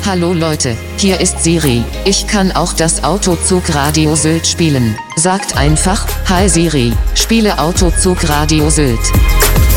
Hallo Leute, hier ist Siri. Ich kann auch das Autozug Radio Sylt spielen. Sagt einfach, Hi Siri, spiele Autozug Radio Sylt.